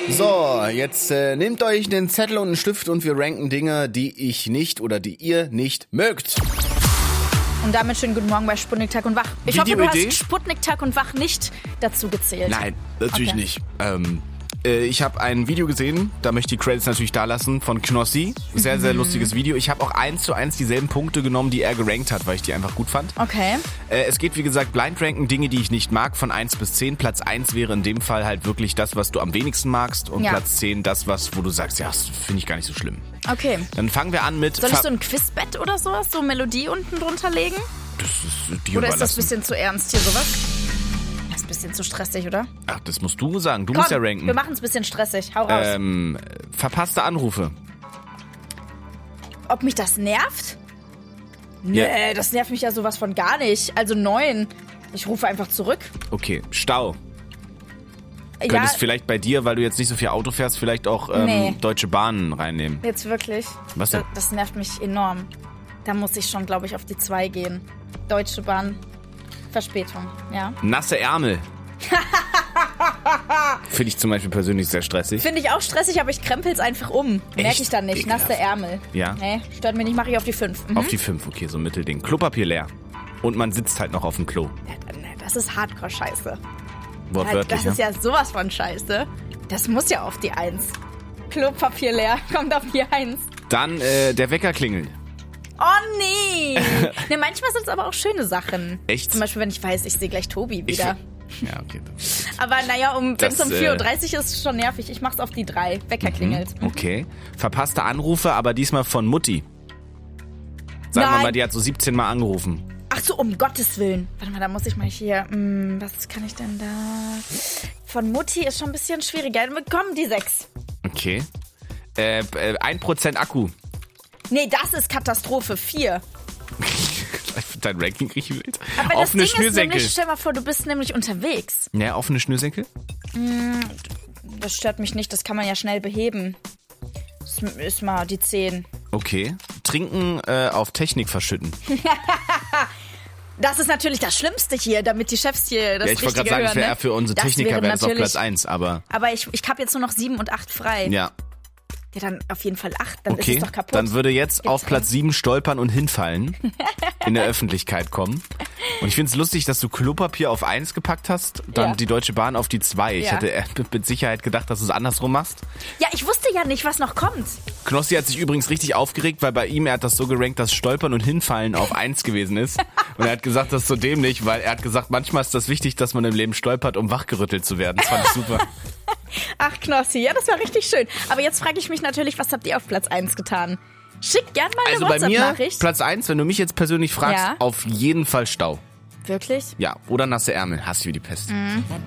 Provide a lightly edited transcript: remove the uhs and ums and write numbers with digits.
So, jetzt nehmt euch einen Zettel und einen Stift und wir ranken Dinge, die ich nicht oder die ihr nicht mögt. Und damit schönen guten Morgen bei Sputnik Tag und Wach. Ich hoffe, du hast Sputnik Tag und Wach nicht dazu gezählt. Nein, natürlich nicht. Ich habe ein Video gesehen, da möchte ich die Credits natürlich da lassen, von Knossi. Sehr, sehr lustiges Video. Ich habe auch 1:1 dieselben Punkte genommen, die er gerankt hat, weil ich die einfach gut fand. Okay. Es geht, wie gesagt, Blind Ranken, Dinge, die ich nicht mag, von 1 bis 10. Platz 1 wäre in dem Fall halt wirklich das, was du am wenigsten magst. Und Platz 10 das, wo du sagst, ja, das finde ich gar nicht so schlimm. Okay. Dann fangen wir an mit... Soll ich so ein Quizbett oder sowas, so Melodie unten drunter legen? Das ist dir Oder ist das ein bisschen zu ernst hier, sowas? Das ist ein bisschen zu stressig, oder? Ach, das musst du sagen. Du musst ja ranken. Wir machen es ein bisschen stressig. Hau raus. Verpasste Anrufe. Ob mich das nervt? Nee, das nervt mich ja sowas von gar nicht. Also 9. Ich rufe einfach zurück. Okay, Stau. Könntest vielleicht bei dir, weil du jetzt nicht so viel Auto fährst, vielleicht auch Deutsche Bahnen reinnehmen. Jetzt wirklich? Was denn? Das nervt mich enorm. Da muss ich schon, glaube ich, auf die 2 gehen. Deutsche Bahn, Verspätung, ja. Nasse Ärmel. Finde ich zum Beispiel persönlich sehr stressig. Finde ich auch stressig, aber ich krempel's einfach um. Merke ich dann nicht. Ekelhaft. Nasse Ärmel. Ja. Nee, stört mich nicht, mache ich auf die 5. Auf die 5, okay, so ein Mittelding. Klopapier leer. Und man sitzt halt noch auf dem Klo. Das ist Hardcore-Scheiße. Wortwörtlich, Das ist ja sowas von Scheiße. Das muss ja auf die 1. Klopapier leer, kommt auf die 1. Dann der Wecker klingelt. Oh nee! Ne, manchmal sind es aber auch schöne Sachen. Echt? Zum Beispiel, wenn ich weiß, ich sehe gleich Tobi wieder. Ja, okay. Aber naja, wenn es um 4:30 Uhr ist, ist schon nervig. Ich mach's auf die 3. Wecker klingelt. Okay. Verpasste Anrufe, aber diesmal von Mutti. Sagen wir mal, die hat so 17 Mal angerufen. Ach so, um Gottes Willen. Warte mal, da muss ich mal hier... was kann ich denn da... Von Mutti ist schon ein bisschen schwieriger. Komm, die 6. Okay. 1% Akku. Nee, das ist Katastrophe. 4. Dein Ranking krieg ich wild. Aber offene das Ding Schnürsenkel. Ist nämlich, stell mal vor, du bist nämlich unterwegs. Ja, offene Schnürsenkel? Das stört mich nicht, das kann man ja schnell beheben. Das ist mal die 10. Okay. Trinken auf Technik verschütten. Das ist natürlich das Schlimmste hier, damit die Chefs hier das Richtige hören. Ja, ich wollte gerade sagen, das wäre für unsere Techniker wäre das auf Platz 1, aber... Aber ich habe jetzt nur noch 7 und 8 frei. Ja. Ja, dann auf jeden Fall 8, dann ist es doch kaputt. Dann würde jetzt auf Platz 7 stolpern und hinfallen, in der Öffentlichkeit kommen. Und ich finde es lustig, dass du Klopapier auf 1 gepackt hast, dann die Deutsche Bahn auf die 2. Ich hätte mit Sicherheit gedacht, dass du es andersrum machst. Ja, ich wusste ja nicht, was noch kommt. Knossi hat sich übrigens richtig aufgeregt, weil bei ihm, er hat das so gerankt, dass Stolpern und Hinfallen auf 1 gewesen ist. Und er hat gesagt, das ist so dämlich, weil er hat gesagt, manchmal ist das wichtig, dass man im Leben stolpert, um wachgerüttelt zu werden. Das fand ich super. Ach, Knossi, ja, das war richtig schön. Aber jetzt frage ich mich natürlich, was habt ihr auf Platz 1 getan? Schickt gern mal eine WhatsApp-Nachricht. Also bei mir, Platz 1, wenn du mich jetzt persönlich fragst, auf jeden Fall Stau. Wirklich? Ja, oder nasse Ärmel. Hast du wie die Pest.